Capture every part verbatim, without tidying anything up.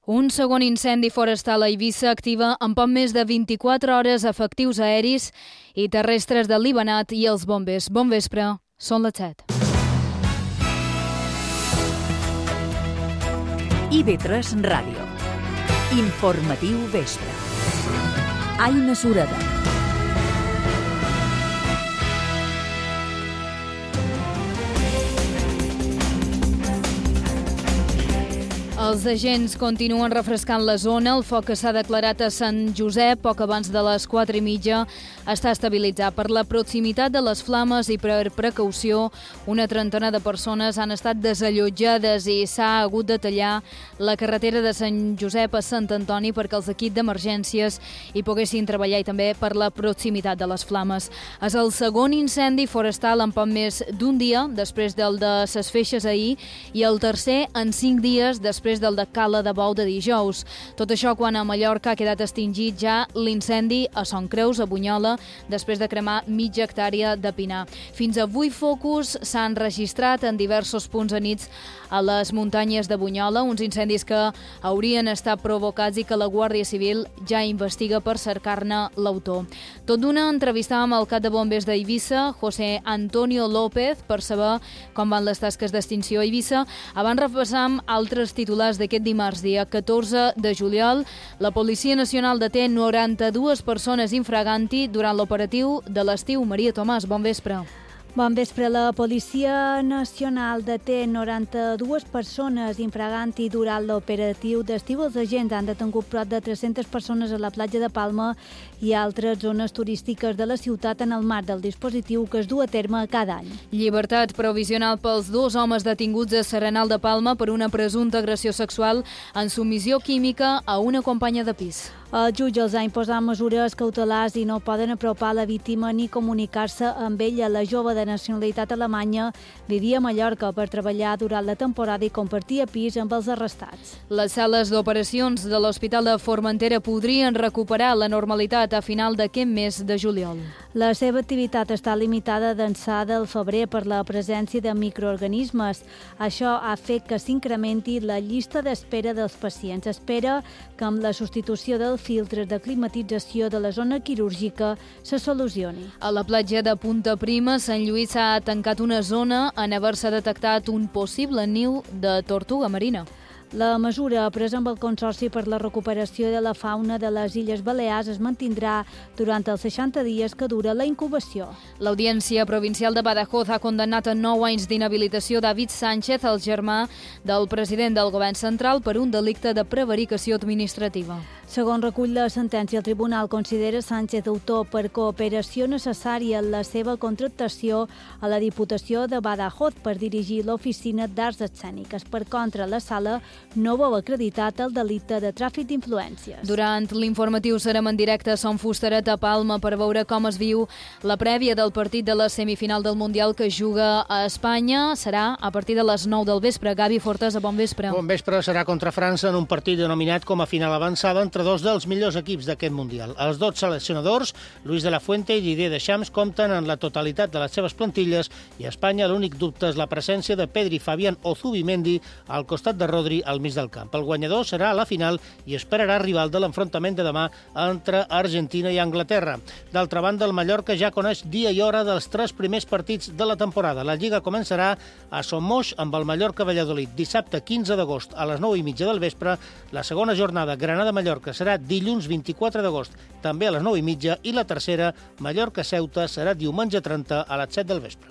Un segon incendi forestal a Eivissa activa en poc més de vint-i-quatre hores efectius aeris i terrestres del Libanat i els bombers. Bon vespre, són les set. I V tres Ràdio. Informatiu vespre. Aina Sureda. Els agents continuen refrescant la zona. El foc que s'ha declarat a Sant Josep poc abans de les quatre i mitja està estabilitzat. Per la proximitat de les flames i per precaució, una trentena de persones han estat desallotjades i s'ha hagut de tallar la carretera de Sant Josep a Sant Antoni perquè els equips d'emergències hi poguessin treballar i també per la proximitat de les flames. És el segon incendi forestal en poc més d'un dia després del de Ses Feixes ahir i el tercer en cinc dies després del de Cala de Bou de dijous. Tot això quan a Mallorca ha quedat extingit ja l'incendi a Son Creus, a Bunyola, després de cremar mitja hectàrea de pinar. Fins a vuit focus s'han registrat en diversos punts anits a les muntanyes de Bunyola, uns incendis que haurien estat provocats i que la Guàrdia Civil ja investiga per cercar-ne l'autor. Tot d'una entrevistàvem el cap de bombers d'Eivissa, José Antonio López, per saber com van les tasques d'extinció a Eivissa. Abans repassam altres titulars d'aquest dimarts, dia catorze de juliol. La Policia Nacional deté noranta-dues persones infraganti durant l'operatiu de l'estiu. Maria Tomàs, bon vespre. Bon vespre. La Policia Nacional deté noranta-dues persones infraganti durant l'operatiu d'estiu. Els agents han detengut prop de tres-centes persones a la platja de Palma i altres zones turístiques de la ciutat en el marc del dispositiu que es du a terme cada any. Llibertat provisional pels dos homes detinguts a Serenal de Palma per una presumpta agressió sexual en submissió química a una companya de pis. El jutge els ha imposat mesures cautelars i no poden apropar la víctima ni comunicar-se amb ella. La jove de nacionalitat alemanya vivia a Mallorca per treballar durant la temporada i compartia pis amb els arrestats. Les sales d'operacions de l'Hospital de Formentera podrien recuperar la normalitat a final d'aquest mes de juliol. La seva activitat està limitada d'ençà del febrer per la presència de microorganismes. Això ha fet que s'incrementi la llista d'espera dels pacients. Espera que amb la substitució dels filtres de climatització de la zona quirúrgica se solucioni. A la platja de Punta Prima, Sant Lluís s'ha tancat una zona en haver-se detectat un possible niu de tortuga marina. La mesura presa amb el Consorci per la Recuperació de la Fauna de les Illes Balears es mantindrà durant els seixanta dies que dura la incubació. L'Audiència Provincial de Badajoz ha condemnat a nou anys d'inhabilitació David Sánchez, el germà del president del Govern Central, per un delicte de prevaricació administrativa. Segons recull la sentència, el tribunal considera Sánchez autor per cooperació necessària en la seva contractació a la Diputació de Badajoz per dirigir l'Oficina d'Arts Escèniques. Per contra, la sala no veu acreditat el delicte de tràfic d'influències. Durant l'informatiu serem en directe a Son Fusteret a Palma per veure com es viu la prèvia del partit de la semifinal del Mundial que es juga a Espanya. Serà a partir de les nou del vespre. Gavi Fortesa, bon vespre. Bon vespre. Serà contra França en un partit denominat com a final avançada entre dos dels millors equips d'aquest Mundial. Els dos seleccionadors, Luis de la Fuente i Didier Deschamps, compten en la totalitat de les seves plantilles i a Espanya l'únic dubte és la presència de Pedri, Fabián o Zubimendi al costat de Rodri al mig del camp. El guanyador serà a la final i esperarà rival de l'enfrontament de demà entre Argentina i Anglaterra. D'altra banda, el Mallorca ja coneix dia i hora dels tres primers partits de la temporada. La Lliga començarà a Sommoix amb el Mallorca-Valladolid dissabte quinze d'agost a les nou i mitja del vespre. La segona jornada, Granada-Mallorca, serà dilluns vint-i-quatre d'agost, també a les nou i mitja, i la tercera, Mallorca-Ceuta, serà diumenge trenta a les set del vespre.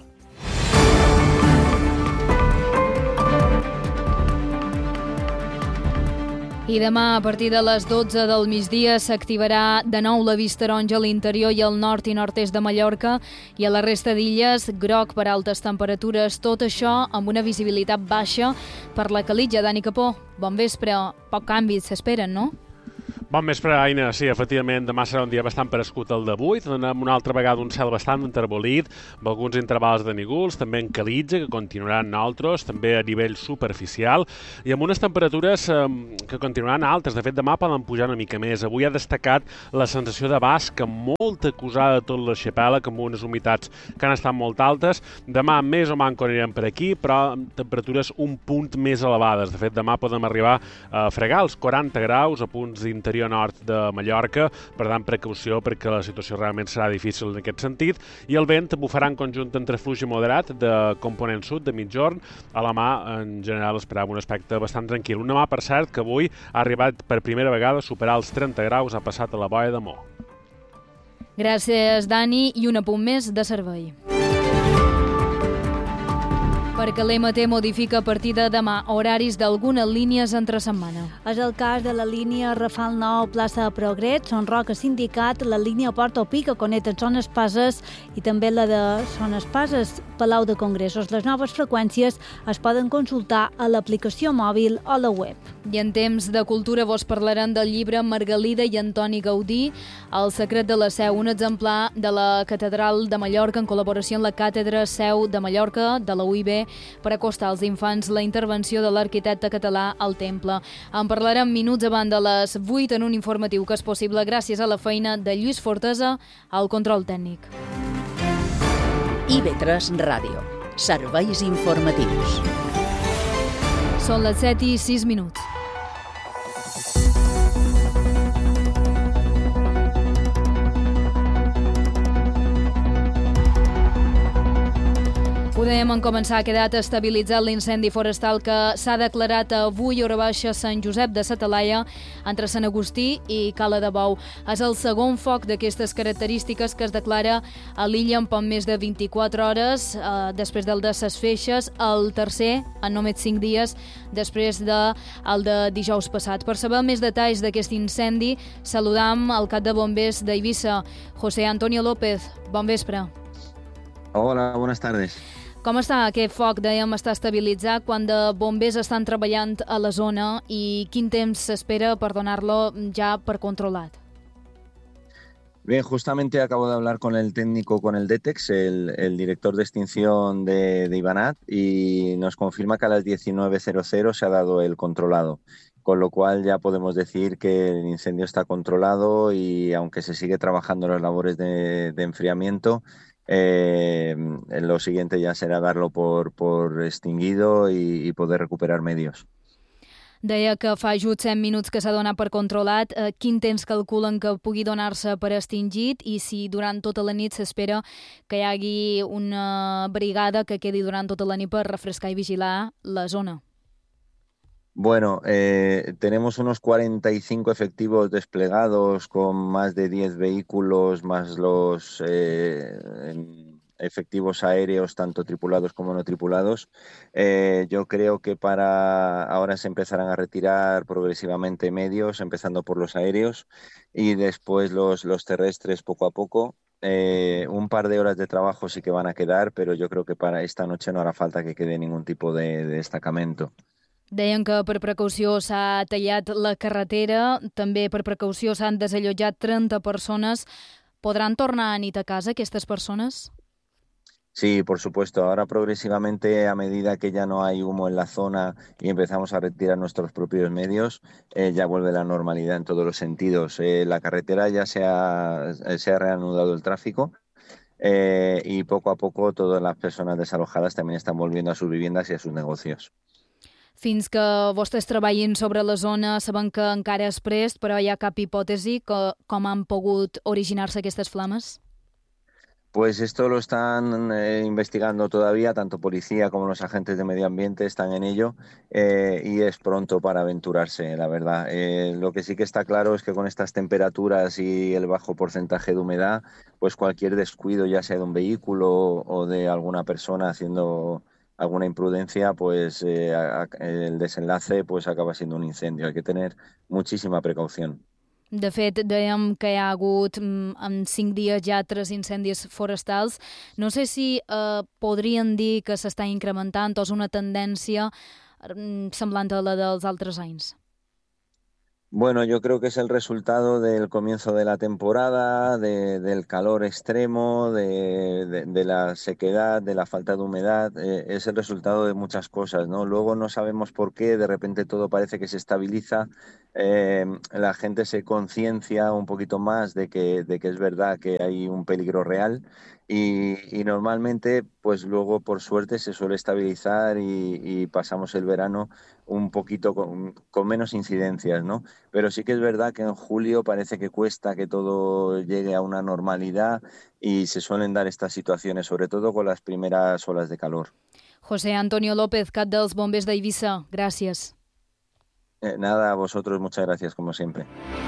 I demà, a partir de les dotze del migdia, s'activarà de nou l'avís taronja a l'interior i al nord i nord-est de Mallorca i a la resta d'illes, groc per altes temperatures. Tot això amb una visibilitat baixa per la calitja. Dani Capó, bon vespre. Poc canvi s'esperen, no? Bon vespre, Aina. Sí, efectivament, demà serà un dia bastant parescut al d'avui. Tenim una altra vegada un cel bastant enterbolit, amb alguns intervals de nígols, també en calitja, que continuaran altres, també a nivell superficial, i amb unes temperatures eh, que continuaran altes. De fet, demà poden pujar una mica més. Avui ha destacat la sensació de basc, amb molta acusada tot l'arxipèlag, amb unes humitats que han estat molt altes. Demà més o manco anirem per aquí, però amb temperatures un punt més elevades. De fet, demà podem arribar a fregar els quaranta graus a punts d'interior nord de Mallorca, per tant, precaució perquè la situació realment serà difícil en aquest sentit, i el vent bufarà en conjunt entre fluix i moderat de component sud, de mitjorn. A la mà, en general, esperava un aspecte bastant tranquil. Una mà, per cert, que avui ha arribat per primera vegada a superar els trenta graus, ha passat a la Boia de Mo. Gràcies, Dani, i un apunt més de servei. Perquè l'M T modifica a partir de demà horaris d'algunes línies entre setmana. És el cas de la línia Rafal nou, plaça Progret, Son Roca Sindicat, la línia Porto Pi, que connecta Son Espases, i també la de Son Espases, Palau de Congressos. Les noves freqüències es poden consultar a l'aplicació mòbil o a la web. I en temps de cultura vos parlarem del llibre Margalida i Antoni Gaudí, El secret de la Seu, un exemplar de la Catedral de Mallorca en col·laboració amb la Càtedra Seu de Mallorca de la U I B, per acostar als infants la intervenció de l'arquitecte català al temple. En parlarem minuts abans de les vuit en un informatiu que és possible gràcies a la feina de Lluís Fortesa al control tècnic. I V tres Ràdio. Serveis informatius. Són les set i sis minuts. Podem en començar. Ha quedat estabilitzat l'incendi forestal que s'ha declarat avui a hora baixa a Sant Josep de sa Talaia, entre Sant Agustí i Cala de Bou. És el segon foc d'aquestes característiques que es declara a l'illa en poc més de vint-i-quatre hores, eh, després del de ses Feixes, el tercer en només cinc dies, després del de dijous passat. Per saber més detalls d'aquest incendi, saludam el cap de bombers d'Eivissa, José Antonio López. Bon vespre. Hola, buenas tardes. Com està aquest foc? Dèiem, està estabilitzat, quan de bombers estan treballant a la zona i quin temps s'espera per donar-lo ja per controlat? Bien, justamente acabo de hablar con el técnico, con el DETEX, el, el director de extinción de, de Ibanat, y nos confirma que a las diecinueve cero cero se ha dado el controlado, con lo cual ya podemos decir que el incendio está controlado y aunque se sigue trabajando en las labores de, de enfriamiento, Eh, lo siguiente ya será darlo por, por extinguido y, y poder recuperar medios. Deia que fa just set minuts que s'ha donat per controlat. Eh, quin temps calculen que pugui donar-se per extingit i si durant tota la nit s'espera que hi hagi una brigada que quedi durant tota la nit per refrescar i vigilar la zona? Bueno, eh, tenemos unos cuarenta y cinco efectivos desplegados con más de diez vehículos, más los eh, efectivos aéreos, tanto tripulados como no tripulados. Eh, yo creo que para ahora se empezarán a retirar progresivamente medios, empezando por los aéreos y después los, los terrestres poco a poco. Eh, un par de horas de trabajo sí que van a quedar, pero yo creo que para esta noche no hará falta que quede ningún tipo de, de destacamento. Deien que per precaució s'ha tallat la carretera, també per precaució s'han desallotjat trenta persones. ¿Podran tornar a nit a casa aquestes persones? Sí, por supuesto. Ahora progresivamente, a medida que ya no hay humo en la zona y empezamos a retirar nuestros propios medios, eh, ya vuelve la normalidad en todos los sentidos. Eh, la carretera ya se ha, se ha reanudado el tráfico eh, y poco a poco todas las personas desalojadas también están volviendo a sus viviendas y a sus negocios. Fins que vostès treballin sobre la zona, sabem que encara és prest, però hi ha cap hipòtesi que com han pogut originar-se aquestes flames? Pues esto lo están eh, investigando todavía, tanto policía como los agentes de medio ambiente están en ello eh, y es pronto para aventurarse, la verdad. Eh, lo que sí que está claro es que con estas temperaturas y el bajo porcentaje de humedad, pues cualquier descuido, ya sea de un vehículo o de alguna persona haciendo alguna imprudencia, pues eh, el desenlace pues acaba siendo un incendio. Hay que tener muchísima precaución. De fet, dèiem que hi ha hagut en cinc dies ja tres incendis forestals. No sé si eh, podrien dir que s'està incrementant o és una tendència semblant a la dels altres anys. Bueno, yo creo que es el resultado del comienzo de la temporada, de, del calor extremo, de, de, de la sequedad, de la falta de humedad. Eh, es el resultado de muchas cosas, ¿no? Luego no sabemos por qué, de repente todo parece que se estabiliza, eh, la gente se conciencia un poquito más de que, de que es verdad que hay un peligro real. Y, y normalmente, pues luego, por suerte, se suele estabilizar y, y pasamos el verano un poquito con, con menos incidencias, ¿no? Pero sí que es verdad que en julio parece que cuesta que todo llegue a una normalidad y se suelen dar estas situaciones, sobre todo con las primeras olas de calor. José Antonio López, cap dels bombers d'Eivissa, gràcies. Eh, nada, a vosotros, muchas gracias, como siempre.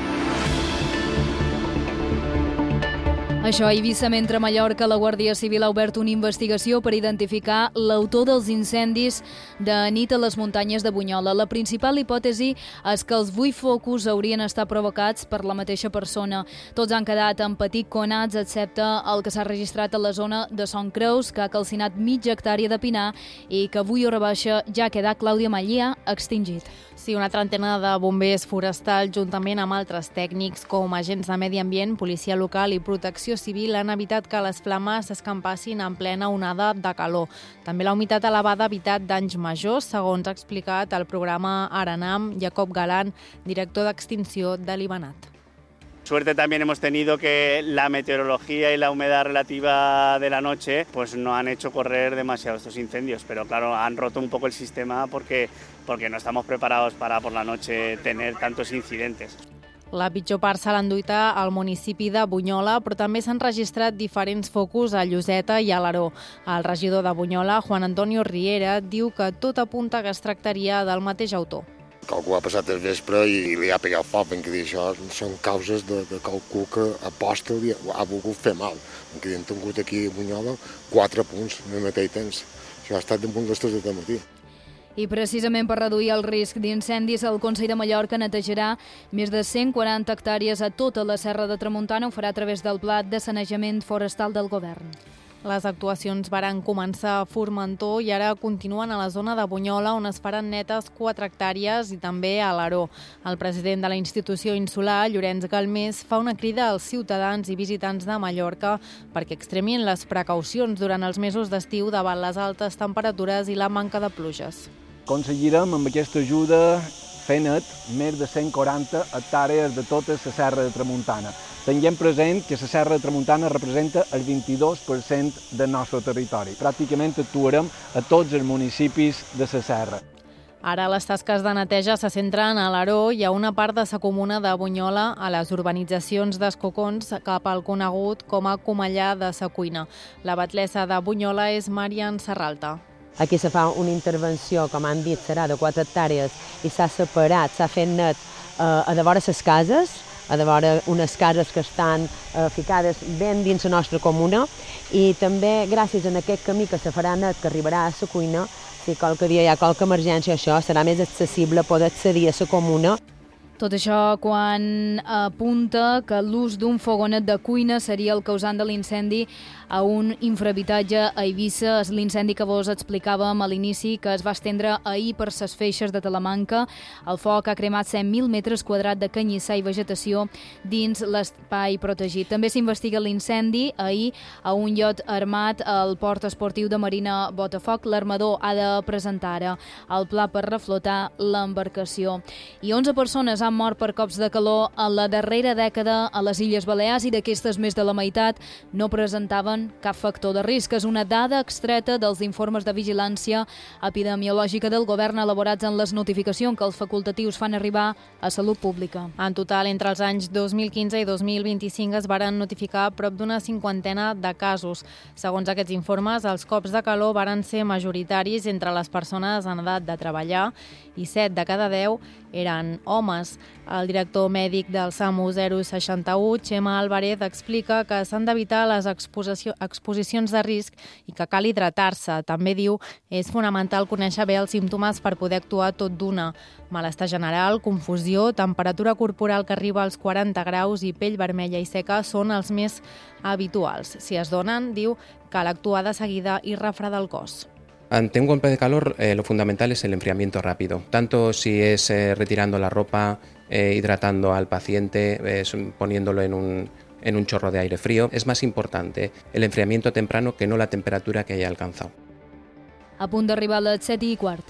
Això a Eivissa, mentre a Mallorca la Guàrdia Civil ha obert una investigació per identificar l'autor dels incendis de nit a les muntanyes de Bunyola. La principal hipòtesi és que els vuit focus haurien estat provocats per la mateixa persona. Tots han quedat en petit conats, excepte el que s'ha registrat a la zona de Son Creus, que ha calcinat mitja hectàrea de pinar i que avui hora baixa ja ha quedat, Clàudia Mallia, extingit. Sí, una trentena de bombers forestals, juntament amb altres tècnics com agents de medi ambient, policia local i protecció civil, han evitat que les flames s'escampassin en plena onada de calor. També la humitat elevada ha evitat danys majors, segons ha explicat el programa Aranam, Jacob Galán, director d'extinció de l'Ibanat. Suerte también hemos tenido que la meteorología y la humedad relativa de la noche pues no han hecho correr demasiado estos incendios, pero claro, han roto un poco el sistema porque, porque no estamos preparados para por la noche tener tantos incidentes. La pitjor part se l'enduita al municipi de Bunyola, però també s'han registrat diferents focus a Lloseta i a l'Aró. El regidor de Bunyola, Juan Antonio Riera, diu que tot apunta que es tractaria del mateix autor. Que algú ha passat el vespre i li ha pegat foc, ben que dir, això són causes de, de qualcú que aposta i ha volgut fer mal. Ben que dir, hem tingut aquí a Bunyola quatre punts en el mateix temps. Això ha estat damunt les tres del matí. I precisament per reduir el risc d'incendis, el Consell de Mallorca netejarà més de cent quaranta hectàrees a tota la Serra de Tramuntana. Ho farà a través del Pla de Sanejament Forestal del Govern. Les actuacions varen començar a Formentor i ara continuen a la zona de Bunyola, on es faran netes quatre hectàrees, i també a l'Aró. El president de la institució insular, Llorenç Galmés, fa una crida als ciutadans i visitants de Mallorca perquè extremin les precaucions durant els mesos d'estiu davant les altes temperatures i la manca de pluges. Aconseguirem amb aquesta ajuda fer net més de cent quaranta hectàrees de tota la Serra de Tramuntana. Tenint present que la Serra de Tramuntana representa el vint-i-dos per cent del nostre territori. Pràcticament actuarem a tots els municipis de la Serra. Ara les tasques de neteja se centren a l'Aró i a una part de la comuna de Bunyola, a les urbanitzacions d'Escocons cap al conegut com a Comellà de la Cuina. La batlessa de Bunyola és Marian Serralta. Aquí se fa una intervenció, com han dit, serà de quatre hectàrees i s'ha separat, s'ha fet net eh, a de vora les cases, a de vora unes cases que estan eh, ficades ben dins la nostra comuna, i també gràcies a aquest camí que se farà net, que arribarà a la cuina, si qualque dia hi ha qualque emergència, això serà més accessible poder accedir a la comuna. Tot això quan apunta que l'ús d'un fogonet de cuina seria el causant de l'incendi a un infrahabitatge a Eivissa. És l'incendi que vos explicàvem a l'inici, que es va estendre ahir per ses feixes de Talamanca. El foc ha cremat cent mil metres quadrats de canyissar i vegetació dins l'espai protegit. També s'investiga l'incendi ahir a un iot armat al port esportiu de Marina Botafoc. L'armador ha de presentar ara el pla per reflotar l'embarcació. I onze persones han mort per cops de calor a la darrera dècada a les Illes Balears, i d'aquestes més de la meitat no presentaven cap factor de risc. És una dada extreta dels informes de vigilància epidemiològica del govern elaborats en les notificacions que els facultatius fan arribar a Salut Pública. En total, entre els anys dos mil quinze i dos mil vint-i-cinc es varen notificar prop d'una cinquantena de casos. Segons aquests informes, els cops de calor varen ser majoritaris entre les persones en edat de treballar i set de cada deu eren homes. El director mèdic del SAMU zero seixanta u, Xema Álvarez, explica que s'han d'evitar les exposicions de risc i que cal hidratar-se. També diu és fonamental conèixer bé els símptomes per poder actuar tot d'una. Malestar general, confusió, temperatura corporal que arriba als quaranta graus i pell vermella i seca són els més habituals. Si es donen, diu, cal actuar de seguida i refredar el cos. Ante un golpe de calor, eh, lo fundamental es el enfriamiento rápido, tanto si es eh, retirando la ropa eh, hidratando al paciente, eh, poniéndolo en un, en un chorro de aire frío. Es más importante el enfriamiento temprano que no la temperatura que haya alcanzado. A punt d'arribar a les set i quart.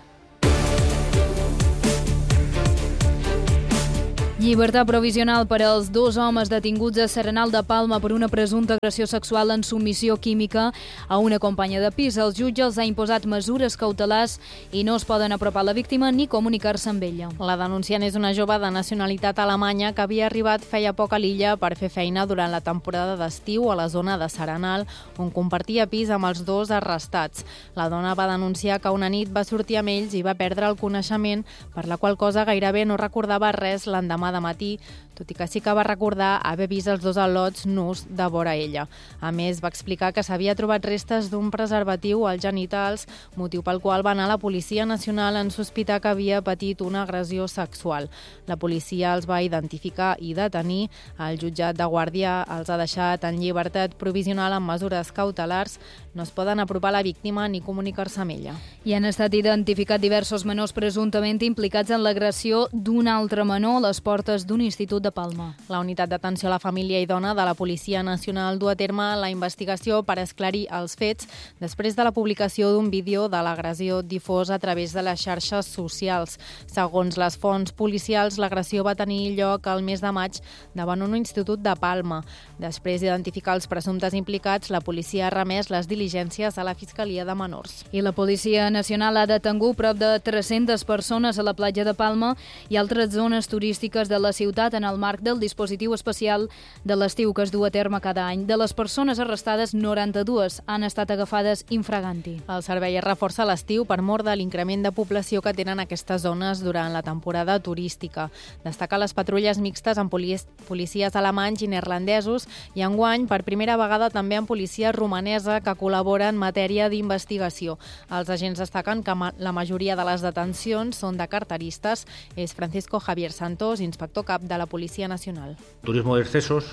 Llibertat provisional per als dos homes detinguts a Serenal de Palma per una presumpta agressió sexual en submissió química a una companya de pis. El jutge els ha imposat mesures cautelars i no es poden apropar a la víctima ni comunicar-se amb ella. La denunciant és una jove de nacionalitat alemanya que havia arribat feia poc a l'illa per fer feina durant la temporada d'estiu a la zona de Serenal, on compartia pis amb els dos arrestats. La dona va denunciar que una nit va sortir amb ells i va perdre el coneixement, per la qual cosa gairebé no recordava res l'endemà de matí, tot i que sí que va recordar haver vist els dos al·lots nus de vora ella. A més, va explicar que s'havia trobat restes d'un preservatiu als genitals, motiu pel qual va anar a la Policia Nacional en sospitar que havia patit una agressió sexual. La policia els va identificar i detenir. El jutjat de Guàrdia els ha deixat en llibertat provisional amb mesures cautelars. No es poden apropar a la víctima ni comunicar-se amb ella. I han estat identificats diversos menors presumptament implicats en l'agressió d'un altre menor a les portes d'un institut de Palma. La unitat d'atenció a la família i dona de la Policia Nacional du a terme la investigació per esclarir els fets després de la publicació d'un vídeo de l'agressió difós a través de les xarxes socials. Segons les fonts policials, l'agressió va tenir lloc el mes de maig davant un institut de Palma. Després d'identificar els presumptes implicats, la policia ha remès les diligències a la Fiscalia de Menors. I la Policia Nacional ha detengut prop de tres-centes persones a la platja de Palma i altres zones turístiques de la ciutat en el marc del dispositiu especial de l'estiu que es du a terme cada any. De les persones arrestades, noranta-dues han estat agafades infraganti. El servei es reforça a l'estiu per mor de l'increment de població que tenen aquestes zones durant la temporada turística. Destaca les patrulles mixtes amb policies alemanys i neerlandesos i enguany, per primera vegada, també amb policia romanesa que col·labora en matèria d'investigació. Els agents destaquen que la majoria de les detencions són de carteristes. És Francisco Javier Santos, inspector cap de la Policía Nacional. Turismo de excesos,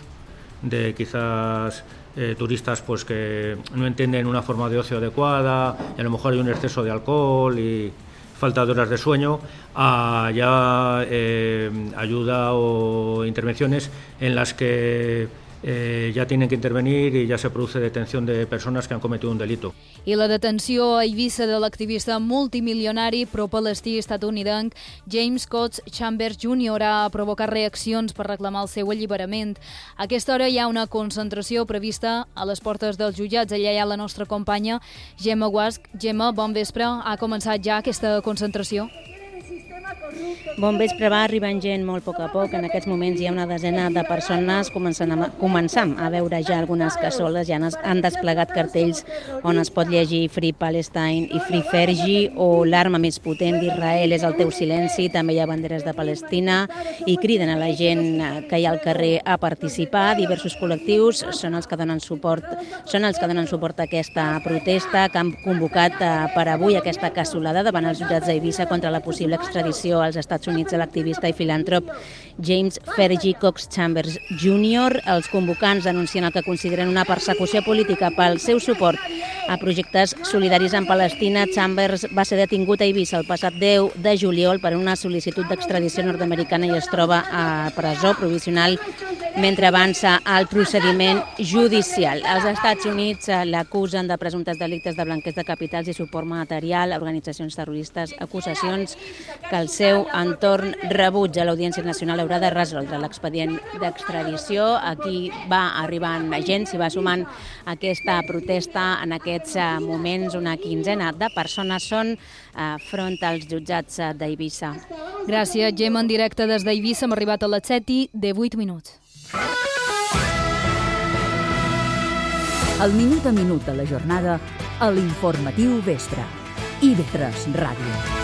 de quizás eh, turistas pues que no entienden una forma de ocio adecuada, y a lo mejor hay un exceso de alcohol y falta de horas de sueño, a ya eh, ayuda o intervenciones en las que Eh, ya tienen que intervenir y ya se produce detención de personas que han cometido un delito. I la detenció a Eivissa de l'activista multimilionari pro-palestí estatunidenc James Coates Chambers júnior ha provocat reaccions per reclamar el seu alliberament. A aquesta hora hi ha una concentració prevista a les portes dels jutjats. Allà hi ha la nostra companya Gemma Guasch. Gemma, bon vespre. Ha començat ja aquesta concentració? Bon vespre, va arribant gent molt a poc a poc. En aquests moments hi ha una desena de persones començant a, començant a veure ja algunes cassoles, ja han desplegat cartells on es pot llegir Free Palestine i Free Fergie o l'arma més potent d'Israel és el teu silenci. També hi ha banderes de Palestina i criden a la gent que hi ha al carrer a participar. Diversos col·lectius són els que donen suport, són els que donen suport a aquesta protesta que han convocat per avui aquesta cassolada davant els jutjats d'Eivissa contra la possible extradició als Estats Units de l'activista i filantrop James Fergie Coates Chambers júnior Els convocants denuncien el que consideren una persecució política pel seu suport a projectes solidaris en Palestina. Chambers va ser detingut a Eivissa el passat deu de juliol per una sol·licitud d'extradició nord-americana i es troba a presó provisional mentre avança el procediment judicial. Els Estats Units l'acusen de presumptes delictes de blanqueig de capitals i suport material a organitzacions terroristes, acusacions que el seu entorn rebutja. L'Audiència Nacional haurà de resoldre l'expedient d'extradició. Aquí va arribant gent, s'hi va sumant aquesta protesta. En aquests moments una quinzena de persones són front als jutjats d'Eivissa. Gràcies, Gemma, en directe des d'Eivissa. Hem arribat a les set i divuit minuts. El minut a minut de la jornada a l'informatiu vespre. I ve tres Ràdio.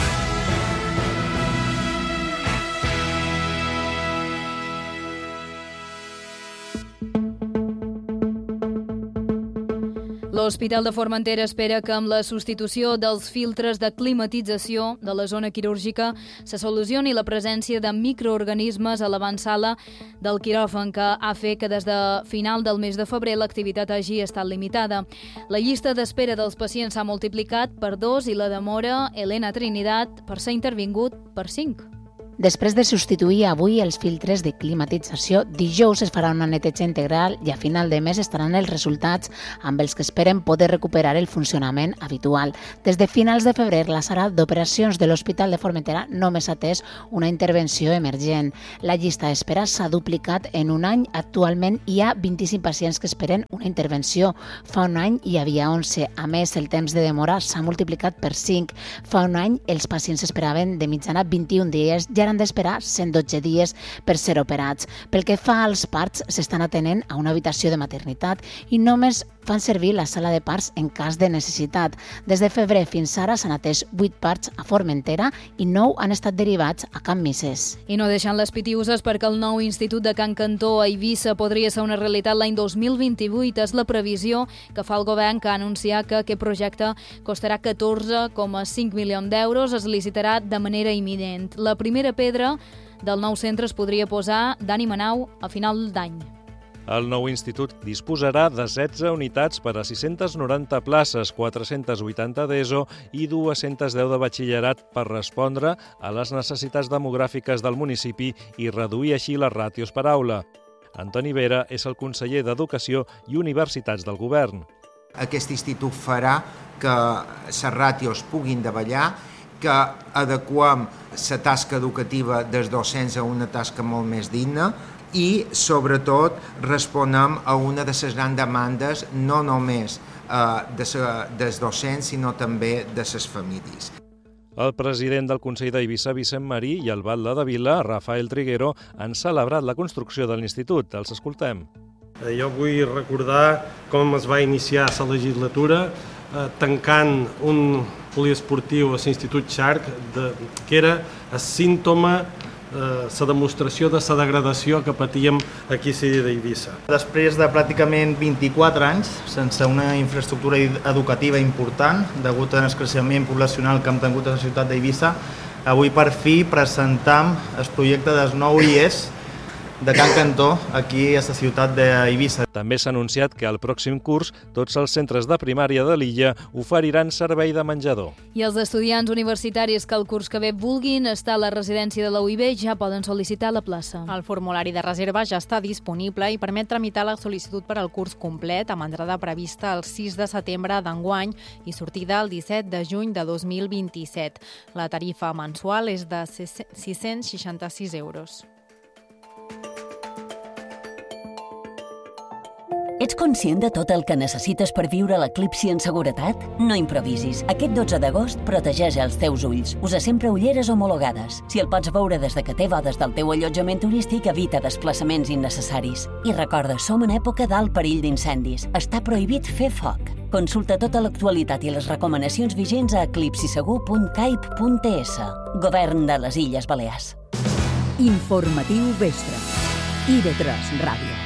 L'Hospital de Formentera espera que amb la substitució dels filtres de climatització de la zona quirúrgica se solucioni la presència de microorganismes a l'avantsala del quiròfan, que ha fet que des de final del mes de febrer l'activitat hagi estat limitada. La llista d'espera dels pacients s'ha multiplicat per dos i la demora Elena Trinidad per ser intervingut per cinc. Després de substituir avui els filtres de climatització, dijous es farà una neteja integral i a final de mes estaran els resultats amb els que esperen poder recuperar el funcionament habitual. Des de finals de febrer, la sala d'operacions de l'Hospital de Formentera només ha atès una intervenció emergent. La llista d'espera s'ha duplicat en un any. Actualment hi ha vint-i-cinc pacients que esperen una intervenció. Fa un any hi havia onze. A més, el temps de demora s'ha multiplicat per cinc. Fa un any els pacients esperaven de mitjana vint-i-un dies i ara han d'esperar cent dotze dies per ser operats. Pel que fa als parts, s'estan atenent a una habitació de maternitat i només fan servir la sala de parts en cas de necessitat. Des de febrer fins ara s'han atès vuit parts a Formentera i nou han estat derivats a Can Misses. I no deixant les pitiuses perquè el nou Institut de Can Cantó a Eivissa podria ser una realitat l'any dos mil vint-i-vuit. És la previsió que fa el govern, que ha anunciat que aquest projecte costarà catorze coma cinc milions d'euros. Es licitarà de manera imminent. La primera pedra del nou centre es podria posar d'Ani Manau a final d'any. El nou institut disposarà de setze unitats per a sis-centes noranta places, quatre-centes vuitanta d'ESO i dues-centes deu de batxillerat per respondre a les necessitats demogràfiques del municipi i reduir així les ràtios per aula. Antoni Vera és el conseller d'Educació i Universitats del Govern. Aquest institut farà que les ràtios puguin davallar, que adequem la tasca educativa dels docents a una tasca molt més digna i, sobretot, responem a una de les grans demandes, no només dels docents, sinó també de les famílies. El president del Consell d'Eivissa, Vicent Marí, i el batlle de Vila, Rafael Triguero, han celebrat la construcció de l'institut. Els escoltem. Jo vull recordar com es va iniciar la legislatura tancant un poliesportiu a l'Institut Xarc, que era el símptoma, la demostració de la degradació que patíem aquí a l'illa d'Eivissa. Després de pràcticament vint-i-quatre anys, sense una infraestructura educativa important, degut al creixement poblacional que hem tingut a la ciutat d'Eivissa, avui per fi presentam el projecte del nou I E S de Can Cantó, aquí a la ciutat d'Eivissa. També s'ha anunciat que al pròxim curs tots els centres de primària de l'illa oferiran servei de menjador. I els estudiants universitaris que el curs que ve vulguin estar a la residència de la U I B ja poden sol·licitar la plaça. El formulari de reserva ja està disponible i permet tramitar la sol·licitud per al curs complet amb entrada prevista el sis de setembre d'enguany i sortida el disset de juny de dos mil vint-i-set. La tarifa mensual és de sis-cents seixanta-sis euros. Ets conscient de tot el que necessites per viure l'eclipsi en seguretat? No improvisis. Aquest dotze d'agost protegeix els teus ulls. Usa sempre ulleres homologades. Si el pots veure des de que té bodes del teu allotjament turístic, evita desplaçaments innecessaris. I recorda, som en època d'alt perill d'incendis. Està prohibit fer foc. Consulta tota l'actualitat i les recomanacions vigents a eclipsisegur punt caip punt es. Govern de les Illes Balears. Informatiu Vespre. I ve tres Ràdio.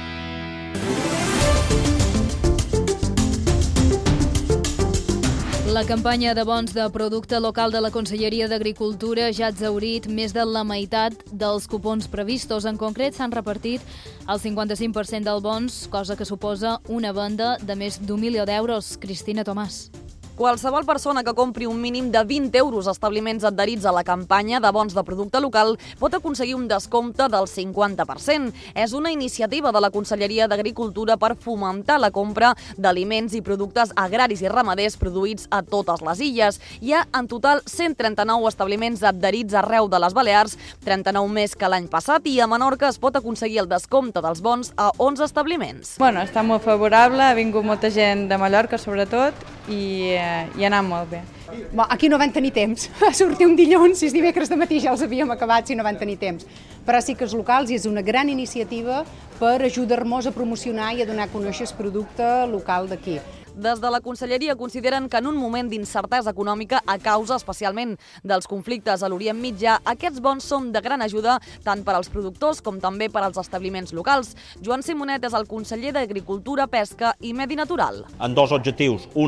La campanya de bons de producte local de la Conselleria d'Agricultura ja ha exhaurit més de la meitat dels cupons previstos. En concret, s'han repartit el cinquanta-cinc per cent dels bons, cosa que suposa una venda de més d'un milió d'euros. Cristina Tomàs. Qualsevol persona que compri un mínim de vint euros a establiments adherits a la campanya de bons de producte local pot aconseguir un descompte del cinquanta per cent. És una iniciativa de la Conselleria d'Agricultura per fomentar la compra d'aliments i productes agraris i ramaders produïts a totes les illes. Hi ha en total cent trenta-nou establiments adherits arreu de les Balears, trenta-nou més que l'any passat, i a Menorca es pot aconseguir el descompte dels bons a onze establiments. Bueno, està molt favorable, ha vingut molta gent de Mallorca sobretot i, eh, i ha anat molt bé. Aquí no van tenir temps, a sortir un dilluns, si és dimecres de matí ja els havíem acabat, si no van tenir temps. Però sí que els locals és una gran iniciativa per ajudar-nos a promocionar i a donar a conèixer el producte local d'aquí. Des de la Conselleria consideren que en un moment d'incertesa econòmica a causa especialment dels conflictes a l'Orient Mitjà, aquests bons són de gran ajuda tant per als productors com també per als establiments locals. Joan Simonet és el conseller d'Agricultura, Pesca i Medi Natural. En dos objectius. Una,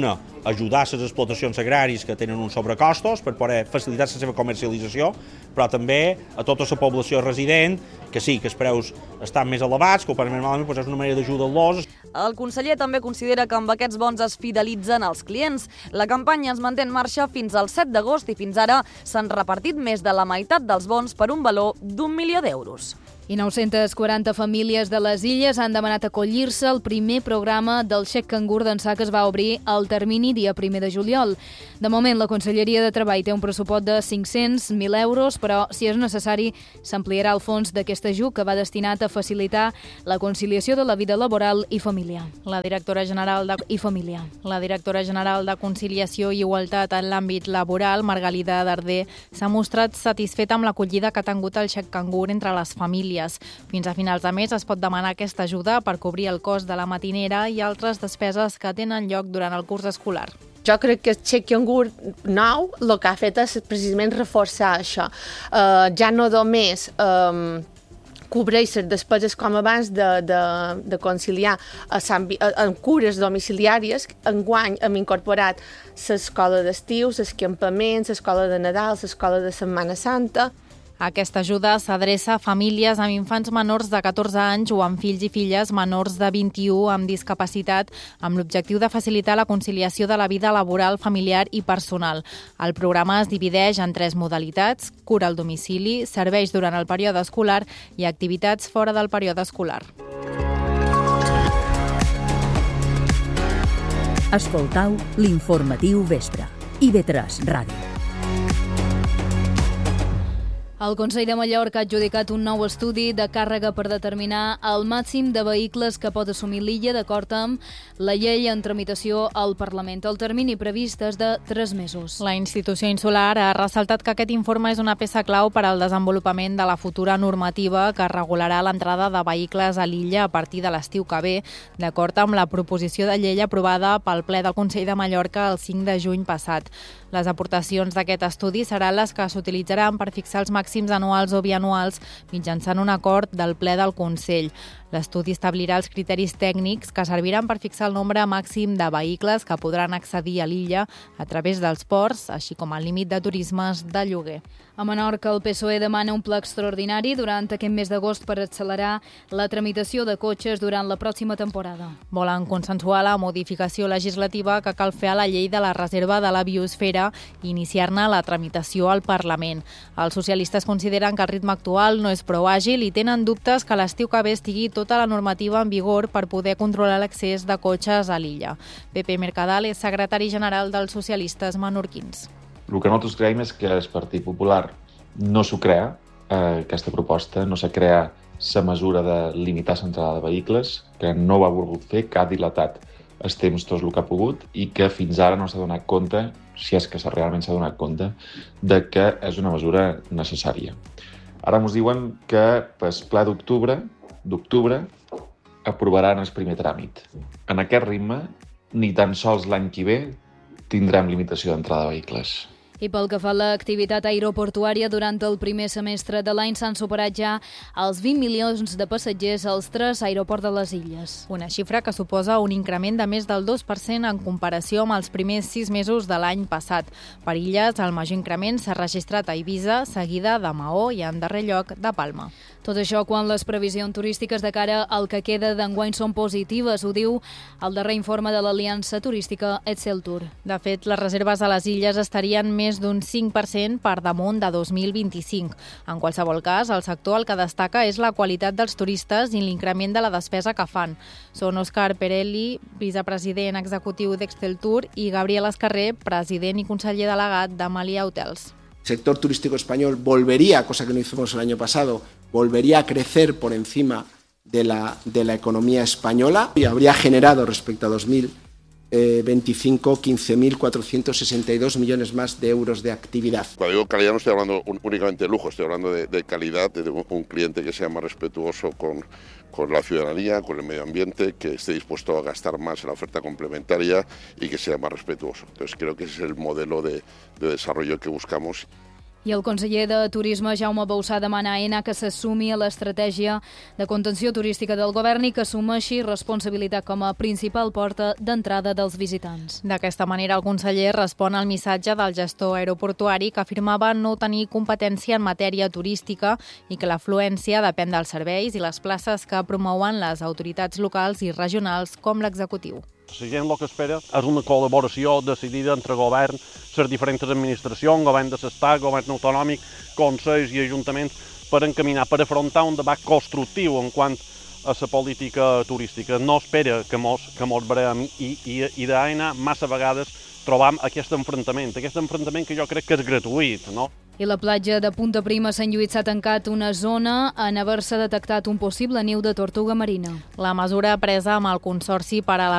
ajudar les explotacions agràries que tenen uns sobrecostos per poder facilitar la seva comercialització, però també a tota la població resident, que sí, que els preus estan més elevats, que ho passen més malament, doncs és una manera d'ajudar-los. El conseller també considera que amb aquests bons es fidelitzen els clients. La campanya es manté en marxa fins al set d'agost i fins ara s'han repartit més de la meitat dels bons per un valor d'un milió d'euros. I nou-centes quaranta famílies de les Illes han demanat acollir-se al primer programa del xec cangur d'ençà que es va obrir el termini dia primer de juliol. De moment, la Conselleria de Treball té un pressupost de cinc-cents mil euros, però, si és necessari, s'ampliarà el fons d'aquest ajut que va destinat a facilitar la conciliació de la vida laboral i familiar. La directora general de, I família. La directora general de Conciliació i Igualtat en l'àmbit laboral, Margalida Darder, s'ha mostrat satisfeta amb l'acollida que ha tingut el xec cangur entre les famílies. Fins a finals de mes es pot demanar aquesta ajuda per cobrir el cost de la matinera i altres despeses que tenen lloc durant el curs escolar. Jo crec que el xec cangur nou el que ha fet és precisament reforçar això. Uh, ja no només um, cobreix les despeses com abans de, de, de conciliar a Sant, a, a cures domiciliàries. Enguany hem incorporat l'escola d'estiu, els campaments, l'escola de Nadal, l'escola de Setmana Santa. Aquesta ajuda s'adreça a famílies amb infants menors de catorze anys o amb fills i filles menors de vint-i-u amb discapacitat, amb l'objectiu de facilitar la conciliació de la vida laboral, familiar i personal. El programa es divideix en tres modalitats: cura al domicili, serveis durant el període escolar i activitats fora del període escolar. Escoltau l'informatiu vespre. I ve tres Ràdio. El Consell de Mallorca ha adjudicat un nou estudi de càrrega per determinar el màxim de vehicles que pot assumir l'illa d'acord amb la llei en tramitació al Parlament. El termini previst és de tres mesos. La institució insular ha ressaltat que aquest informe és una peça clau per al desenvolupament de la futura normativa que regularà l'entrada de vehicles a l'illa a partir de l'estiu que ve, d'acord amb la proposició de llei aprovada pel ple del Consell de Mallorca el cinc de juny passat. Les aportacions d'aquest estudi seran les que s'utilitzaran per fixar els màxims anuals o bianuals mitjançant un acord del ple del Consell. L'estudi establirà els criteris tècnics que serviran per fixar el nombre màxim de vehicles que podran accedir a l'illa a través dels ports, així com el límit de turismes de lloguer. A Menorca, el P S O E demana un ple extraordinari durant aquest mes d'agost per accelerar la tramitació de cotxes durant la pròxima temporada. Volen consensuar la modificació legislativa que cal fer a la llei de la reserva de la biosfera i iniciar-ne la tramitació al Parlament. Els socialistes consideren que el ritme actual no és prou àgil i tenen dubtes que l'estiu que ve estigui tota la normativa en vigor per poder controlar l'accés de cotxes a l'illa. Pepe Mercadal és secretari general dels socialistes menorquins. El que nosaltres creiem és que el Partit Popular no s'ho crea, eh, aquesta proposta, no s'ha creat la mesura de limitar l'entrada de vehicles, que no ho ha volgut fer, que ha dilatat els temps tot el que ha pogut i que fins ara no s'ha donat compte, si és que realment s'ha donat compte, de que és una mesura necessària. Ara ens diuen que pel ple d'octubre d'octubre aprovaran el primer tràmit. En aquest ritme, ni tan sols l'any que ve tindrem limitació d'entrada de vehicles. I pel que fa a l'activitat aeroportuària, durant el primer semestre de l'any s'han superat ja els vint milions de passatgers als tres aeroports de les Illes. Una xifra que suposa un increment de més del dos per cent en comparació amb els primers sis mesos de l'any passat. Per Illes, el major increment s'ha registrat a Eivissa, seguida de Maó i, en darrer lloc, de Palma. Tot això quan les previsions turístiques de cara al que queda d'enguany són positives, ho diu el darrer informe de l'Aliança Turística Etseltour. De fet, les reserves a les Illes estarien més d'un cinc per cent per damunt de dos mil vint-i-cinc. En qualsevol cas, el sector el que destaca és la qualitat dels turistes i l'increment de la despesa que fan. Són Òscar Perelli, vicepresident executiu d'Exceltour, i Gabriel Escarrer, president i conseller delegat de Meliá Hotels. El sector turístico español volvería, cosa que no hicimos el año pasado, volvería a crecer por encima de la, de la economía española y habría generado respecto a dos mil veinticinco quince mil cuatrocientos sesenta y dos millones más de euros de actividad. Cuando digo calidad no estoy hablando únicamente de lujo, estoy hablando de, de calidad, de un, un cliente que sea más respetuoso con, con la ciudadanía, con el medio ambiente, que esté dispuesto a gastar más en la oferta complementaria y que sea más respetuoso. Entonces creo que ese es el modelo de, de desarrollo que buscamos. I el conseller de Turisme, Jaume Bauçà, demana a Aena que s'assumi a l'estratègia de contenció turística del govern i que assumeixi responsabilitat com a principal porta d'entrada dels visitants. D'aquesta manera, el conseller respon al missatge del gestor aeroportuari que afirmava no tenir competència en matèria turística i que l'afluència depèn dels serveis i les places que promouen les autoritats locals i regionals com l'executiu. La gent el que espera és una col·laboració decidida entre govern, les diferents administracions, govern de l'Estat, govern autonòmic, consells i ajuntaments, per encaminar, per afrontar un debat constructiu en quant a la política turística. No espera que mos, que mos veurem i, i, i d'Aena massa vegades trobam aquest enfrontament, aquest enfrontament que jo crec que és gratuït, no? I la platja de Punta Prima, Sant Lluís, s'ha tancat una zona en haver-se detectat un possible niu de tortuga marina. La mesura presa amb el Consorci per a la